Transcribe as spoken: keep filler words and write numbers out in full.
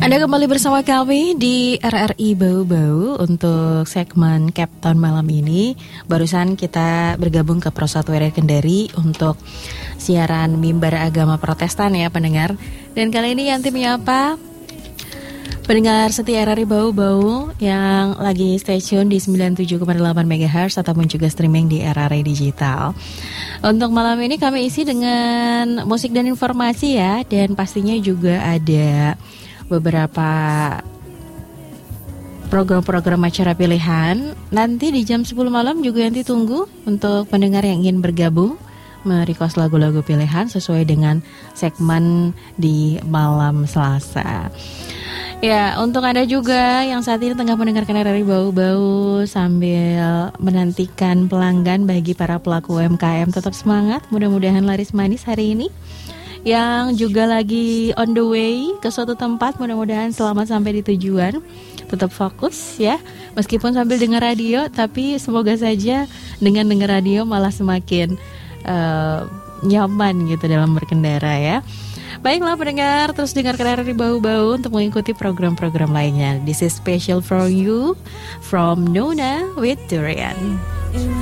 Anda kembali bersama kami di R R I Bau-Bau untuk segmen Captain malam ini. Barusan kita bergabung ke Prosatu R R Kendari untuk siaran mimbar agama Protestan ya pendengar. Dan kali ini Yanti menyapa pendengar setia R R I Bau-Bau yang lagi stay tune di sembilan puluh tujuh koma delapan megahertz ataupun juga streaming di R R I Digital. Untuk malam ini kami isi dengan musik dan informasi ya, dan pastinya juga ada beberapa program-program acara pilihan. Nanti di jam sepuluh malam juga nanti tunggu untuk pendengar yang ingin bergabung merequest lagu-lagu pilihan sesuai dengan segmen di malam Selasa. Ya, untuk Anda juga yang saat ini tengah mendengarkan R R I Bau-Bau sambil menantikan pelanggan bagi para pelaku U M K M, tetap semangat, mudah-mudahan laris manis hari ini. Yang juga lagi on the way ke suatu tempat, mudah-mudahan selamat sampai di tujuan. Tetap fokus ya, meskipun sambil dengar radio, tapi semoga saja dengan dengar radio malah semakin uh, nyaman gitu dalam berkendara ya. Baiklah pendengar, terus dengarkan R R I Bau-Bau untuk mengikuti program-program lainnya. This is special for you from Nona with Durian.